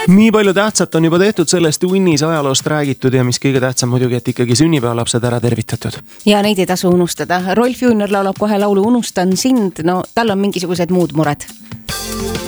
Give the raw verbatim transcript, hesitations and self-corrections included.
Nii palju tähtsat on juba tehtud, sellest unnis ajaloost räägitud ja mis kõige tähtsam muidugi, et ikkagi sünnipäevalapsed ära tervitatud. Ja neid ei tasu unustada. Rolf Junior laulab kohe laulu Unustan sind, no tal on mingisugused muud mured.